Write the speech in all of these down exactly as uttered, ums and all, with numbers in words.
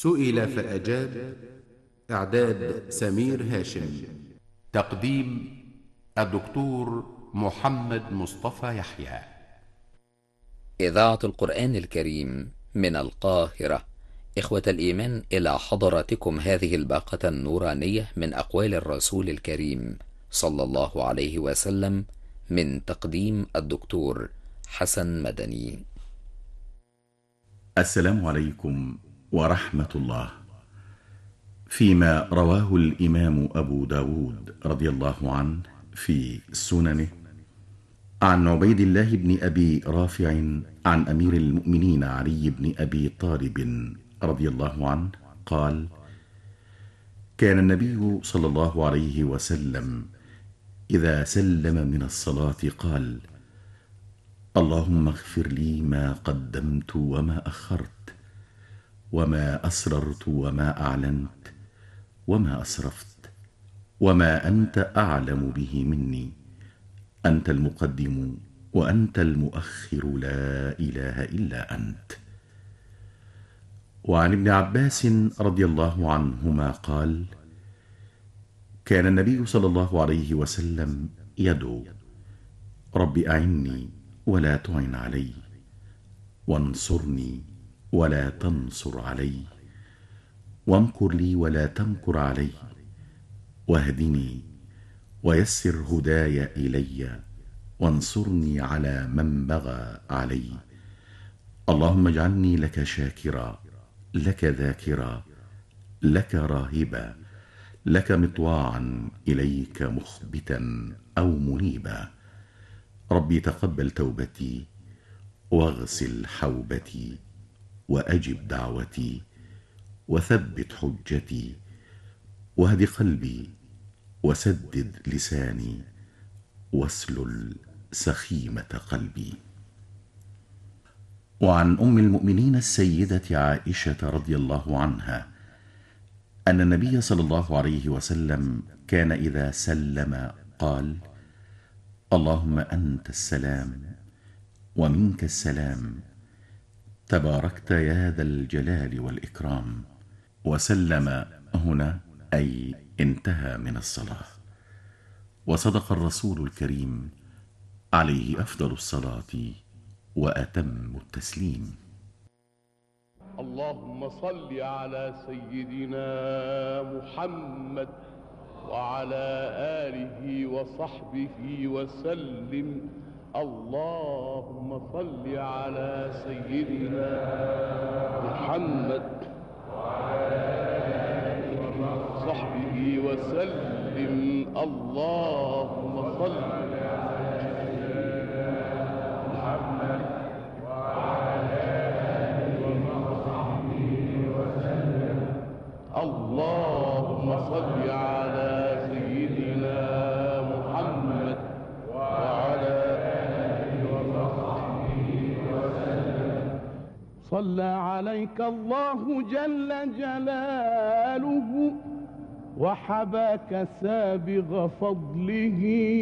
سئل فأجاب. إعداد سمير هاشم. تقديم الدكتور محمد مصطفى يحيى. إذاعة القرآن الكريم من القاهرة. إخوة الإيمان، إلى حضراتكم هذه الباقة النورانية من أقوال الرسول الكريم صلى الله عليه وسلم، من تقديم الدكتور حسن مدني. السلام عليكم ورحمة الله. فيما رواه الإمام أبو داود رضي الله عنه في سننه عن عبيد الله بن أبي رافع عن أمير المؤمنين علي بن أبي طالب رضي الله عنه قال: كان النبي صلى الله عليه وسلم إذا سلم من الصلاة قال: اللهم اغفر لي ما قدمت وما أخرت، وما أسررت وما أعلنت، وما أسرفت، وما أنت أعلم به مني، أنت المقدم وأنت المؤخر، لا إله إلا أنت. وعن ابن عباس رضي الله عنهما قال: كان النبي صلى الله عليه وسلم يدعو: رب أعني ولا تعن علي، وانصرني ولا تنصر علي، وامكر لي ولا تمكر علي، واهدني ويسر هداي إلي، وانصرني على من بغى علي. اللهم اجعلني لك شاكرا، لك ذاكرا، لك راهبا، لك مطواعا، إليك مخبتا أو منيبا. ربي تقبل توبتي، واغسل حوبتي، وأجب دعوتي، وثبت حجتي، واهد قلبي، وسدد لساني، واسلل سخيمة قلبي. وعن أم المؤمنين السيدة عائشة رضي الله عنها أن النبي صلى الله عليه وسلم كان إذا سلم قال: اللهم أنت السلام ومنك السلام، تباركت يا ذا الجلال والإكرام. وسلم هنا أي انتهى من الصلاة. وصدق الرسول الكريم عليه أفضل الصلاة وأتم التسليم. اللهم صل على سيدنا محمد وعلى آله وصحبه وسلم. اللهم صل على سيدنا محمد وعلى آله وصحبه وسلم. اللهم صل على سيدنا محمد وعلى آله وصحبه وسلم. اللهم صل على سيدنا محمد وعلى آله وصحبه وسلم. صلى عليك الله جل جلاله، وحباك سابغ فضله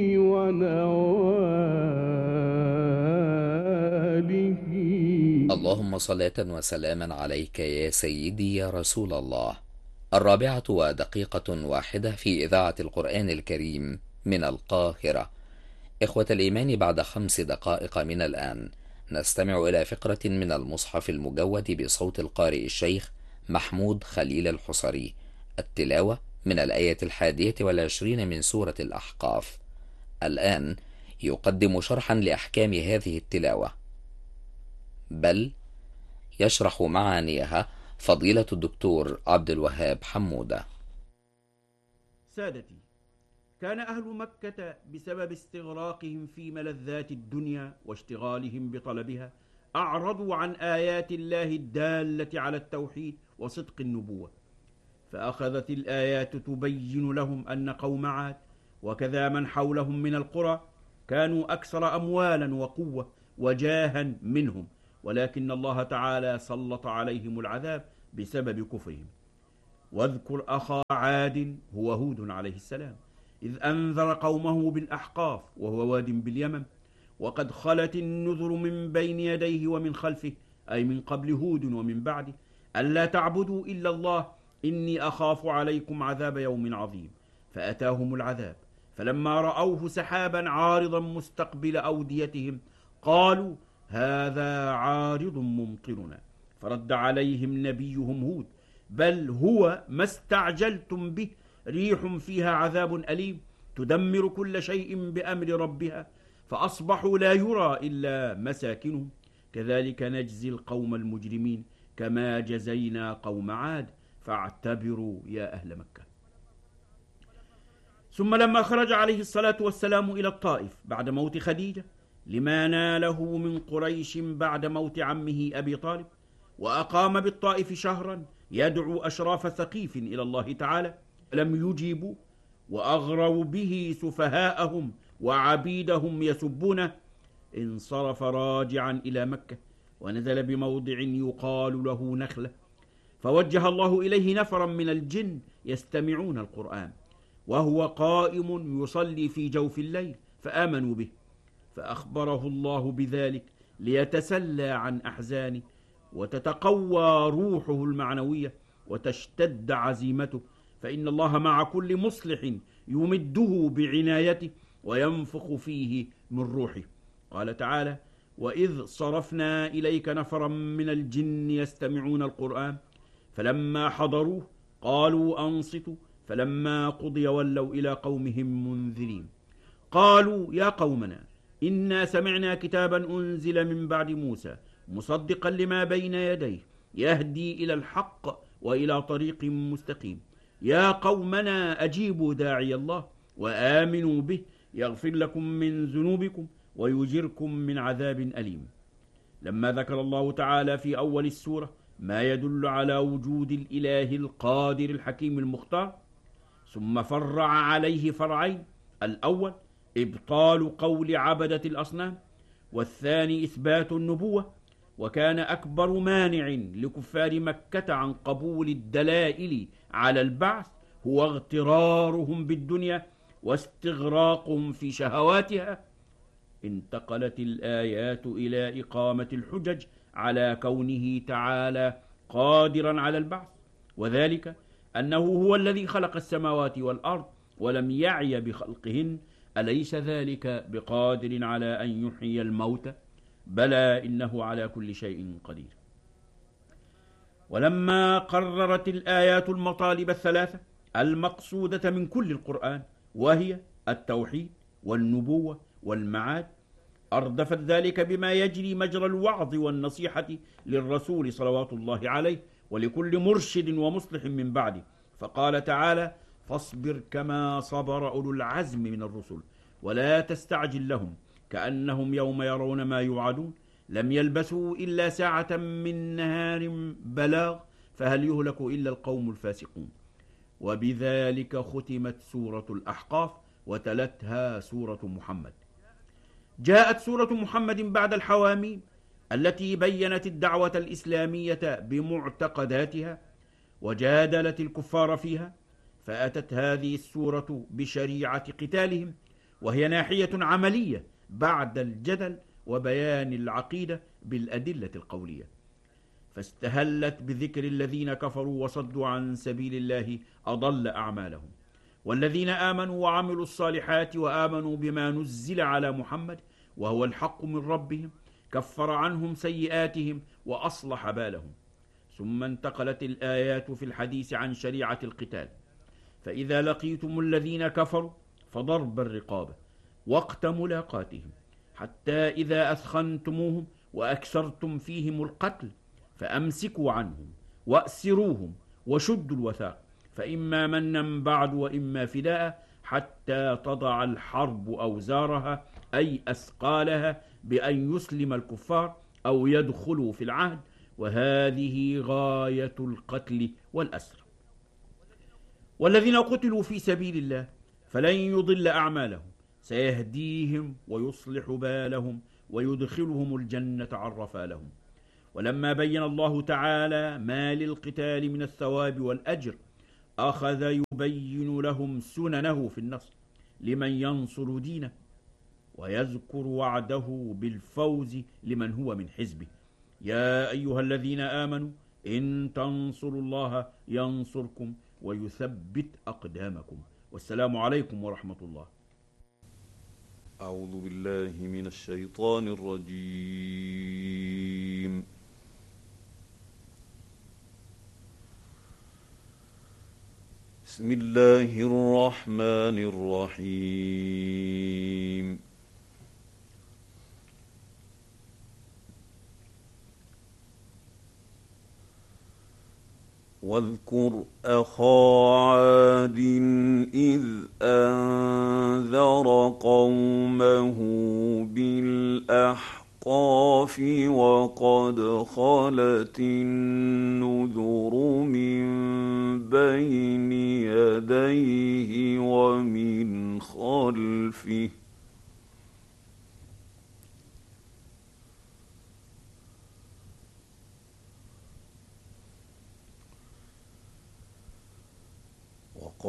ونواله. اللهم صلاة وسلاما عليك يا سيدي يا رسول الله. الرابعة ودقيقة واحدة في إذاعة القرآن الكريم من القاهرة. إخوة الإيمان، بعد خمس دقائق من الآن نستمع إلى فقرة من المصحف المجود بصوت القارئ الشيخ محمود خليل الحصري. التلاوة من الآية الحادية والعشرين من سورة الأحقاف. الآن يقدم شرحا لأحكام هذه التلاوة، بل يشرح معانيها فضيلة الدكتور عبد الوهاب حمودة. سادتي، كان أهل مكة بسبب استغراقهم في ملذات الدنيا واشتغالهم بطلبها أعرضوا عن آيات الله الدالة على التوحيد وصدق النبوة، فأخذت الآيات تبين لهم أن قوم عاد وكذا من حولهم من القرى كانوا أكثر أموالا وقوة وجاها منهم، ولكن الله تعالى سلط عليهم العذاب بسبب كفرهم. واذكر أخا عاد هو هود عليه السلام، إذ أنذر قومه بالأحقاف وهو واد باليمن، وقد خلت النذر من بين يديه ومن خلفه، أي من قبل هود ومن بعده، ألا تعبدوا إلا الله إني أخاف عليكم عذاب يوم عظيم. فأتاهم العذاب فلما رأوه سحابا عارضا مستقبل أوديتهم قالوا هذا عارض ممطرنا. فرد عليهم نبيهم هود بل هو ما استعجلتم به ريح فيها عذاب أليم تدمر كل شيء بأمر ربها فأصبحوا لا يرى إلا مساكنهم كذلك نجزي القوم المجرمين كما جزينا قوم عاد فاعتبروا يا أهل مكة. ثم لما خرج عليه الصلاة والسلام إلى الطائف بعد موت خديجة لما ناله من قريش بعد موت عمه أبي طالب، وأقام بالطائف شهرا يدعو أشراف ثقيف إلى الله تعالى لم يجيبوا، وأغروا به سفهاءهم وعبيدهم يسبونه، انصرف راجعا إلى مكة ونزل بموضع يقال له نخلة، فوجه الله إليه نفرا من الجن يستمعون القرآن وهو قائم يصلي في جوف الليل فآمنوا به، فأخبره الله بذلك ليتسلى عن أحزانه وتتقوى روحه المعنوية وتشتد عزيمته، فإن الله مع كل مصلح يمده بعنايته وينفخ فيه من روحه. قال تعالى: وإذ صرفنا إليك نفرا من الجن يستمعون القرآن فلما حضروه قالوا أنصتوا فلما قضي ولوا إلى قومهم منذرين. قالوا يا قومنا إنا سمعنا كتابا أنزل من بعد موسى مصدقا لما بين يديه يهدي إلى الحق وإلى طريق مستقيم، يا قومنا أجيبوا داعي الله وآمنوا به يغفر لكم من ذنوبكم ويجركم من عذاب أليم. لما ذكر الله تعالى في أول السورة ما يدل على وجود الإله القادر الحكيم المختار، ثم فرع عليه فرعين: الأول إبطال قول عبدة الأصنام، والثاني إثبات النبوة. وكان أكبر مانع لكفار مكة عن قبول الدلائل على البعث هو اغترارهم بالدنيا واستغراقهم في شهواتها. انتقلت الآيات إلى إقامة الحجج على كونه تعالى قادرا على البعث، وذلك أنه هو الذي خلق السماوات والأرض ولم يعي بخلقهن، أليس ذلك بقادر على أن يحيي الموتى؟ بلى إنه على كل شيء قدير. ولما قررت الآيات المطالب الثلاثة المقصودة من كل القرآن وهي التوحيد والنبوة والمعاد، أردفت ذلك بما يجري مجرى الوعظ والنصيحة للرسول صلوات الله عليه ولكل مرشد ومصلح من بعده، فقال تعالى: فاصبر كما صبر أولو العزم من الرسل ولا تستعجل لهم كأنهم يوم يرون ما يوعدون لم يلبثوا إلا ساعة من نهار بلاغ فهل يهلك إلا القوم الفاسقون. وبذلك ختمت سورة الأحقاف وتلتها سورة محمد. جاءت سورة محمد بعد الحواميم التي بينت الدعوة الإسلامية بمعتقداتها وجادلت الكفار فيها، فأتت هذه السورة بشريعة قتالهم، وهي ناحية عملية بعد الجدل وبيان العقيدة بالأدلة القولية، فاستهلت بذكر الذين كفروا وصدوا عن سبيل الله أضل أعمالهم، والذين آمنوا وعملوا الصالحات وآمنوا بما نزل على محمد وهو الحق من ربهم كفر عنهم سيئاتهم وأصلح بالهم. ثم انتقلت الآيات في الحديث عن شريعة القتال، فإذا لقيتم الذين كفروا فضرب الرقاب وقت ملاقاتهم حتى إذا أثخنتموهم وأكثرتم فيهم القتل فأمسكوا عنهم وأسروهم وشدوا الوثاق، فإما منا بعد وإما فداء حتى تضع الحرب أوزارها أي أثقالها بأن يسلم الكفار أو يدخلوا في العهد، وهذه غاية القتل والأسر. والذين قتلوا في سبيل الله فلن يضل أعمالهم سيهديهم ويصلح بالهم ويدخلهم الجنة عرفا لهم. ولما بين الله تعالى ما للقتال من الثواب والأجر أخذ يبين لهم سننه في النصر لمن ينصر دينه، ويذكر وعده بالفوز لمن هو من حزبه: يا أيها الذين آمنوا إن تنصروا الله ينصركم ويثبت أقدامكم. والسلام عليكم ورحمة الله. أعوذ بالله من الشيطان الرجيم. بسم الله الرحمن الرحيم. واذكر أخا عاد إذ أنذر قومه بالأحقاف وقد خلت النذر من بين يديه ومن خلفه